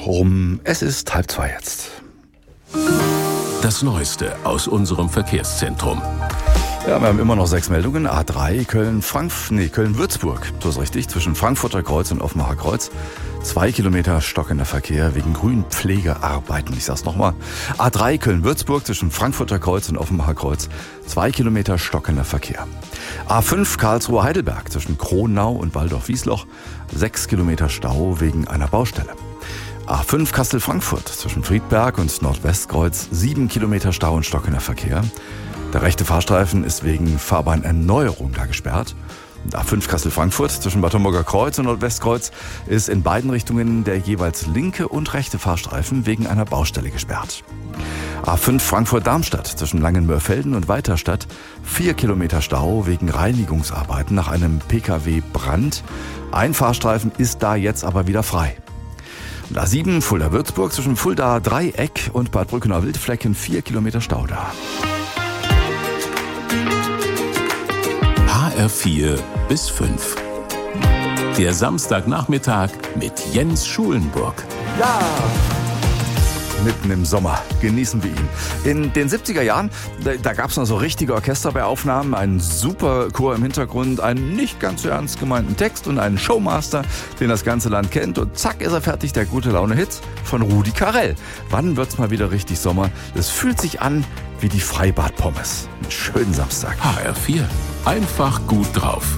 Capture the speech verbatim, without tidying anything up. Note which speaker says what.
Speaker 1: rum. Es ist halb zwei jetzt.
Speaker 2: Das Neueste aus unserem Verkehrszentrum.
Speaker 1: Ja, wir haben immer noch sechs Meldungen. A drei, Köln-Frankf- nee, Köln-Würzburg. So ist richtig, zwischen Frankfurter Kreuz und Offenbacher Kreuz. Zwei Kilometer stockender Verkehr wegen Grünpflegearbeiten. Ich sag's nochmal. A drei, Köln-Würzburg, zwischen Frankfurter Kreuz und Offenbacher Kreuz. Zwei Kilometer stockender Verkehr. A fünf, Karlsruhe-Heidelberg, zwischen Kronau und Waldorf-Wiesloch. Sechs Kilometer Stau wegen einer Baustelle. A fünf, Kassel-Frankfurt, zwischen Friedberg und Nordwestkreuz. Sieben Kilometer Stau und stockender Verkehr. Der rechte Fahrstreifen ist wegen Fahrbahnerneuerung da gesperrt. Und A fünf Kassel-Frankfurt zwischen Bad Homburger Kreuz und Nordwestkreuz ist in beiden Richtungen der jeweils linke und rechte Fahrstreifen wegen einer Baustelle gesperrt. A fünf Frankfurt-Darmstadt zwischen Langenmörfelden und Weiterstadt. Vier Kilometer Stau wegen Reinigungsarbeiten nach einem P K W-Brand. Ein Fahrstreifen ist da jetzt aber wieder frei. Und A sieben Fulda-Würzburg zwischen Fulda-Dreieck und Bad Brückenau-Wildflecken. Vier Kilometer Stau da.
Speaker 2: H R vier bis fünf. Der Samstagnachmittag mit Jens Schulenburg.
Speaker 1: Ja, mitten im Sommer genießen wir ihn. In den siebziger Jahren, da, da gab es noch so richtige Orchester bei Aufnahmen, einen super Chor im Hintergrund, einen nicht ganz so ernst gemeinten Text und einen Showmaster, den das ganze Land kennt. Und zack ist er fertig, der Gute-Laune-Hit von Rudi Carrell. Wann wird's mal wieder richtig Sommer? Es fühlt sich an wie die Freibad-Pommes. Einen schönen Samstag.
Speaker 2: H R vier. Einfach gut drauf.